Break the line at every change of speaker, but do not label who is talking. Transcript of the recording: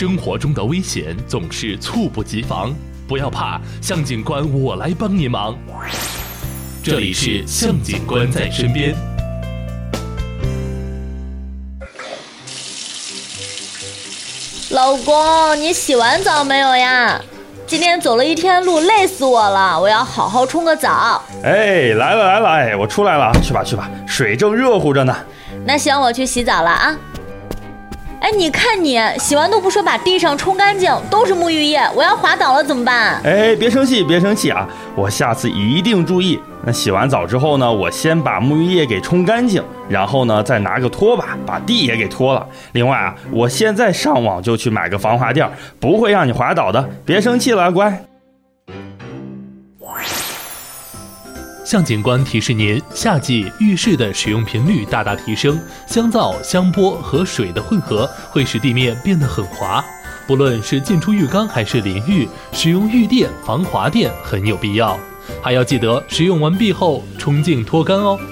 生活中的危险总是猝不及防，不要怕，向警官我来帮你忙。这里是向警官在身边。
老公，你洗完澡没有呀？今天走了一天路，累死我了，我要好好冲个澡。
哎，来了，哎，我出来了，去吧，水正热乎着呢。
那行，我去洗澡了啊。哎，你看你洗完都不说把地上冲干净，都是沐浴液，我要滑倒了怎么办？
哎，别生气啊，我下次一定注意。那洗完澡之后呢，我先把沐浴液给冲干净，然后呢再拿个拖把把地也给拖了。另外啊，我现在上网就去买个防滑垫，不会让你滑倒的，别生气了，乖。
向警官提示您，夏季浴室的使用频率大大提升，香皂、香波和水的混合会使地面变得很滑。不论是进出浴缸还是淋浴，使用浴垫、防滑垫很有必要。还要记得使用完毕后冲净脱干哦。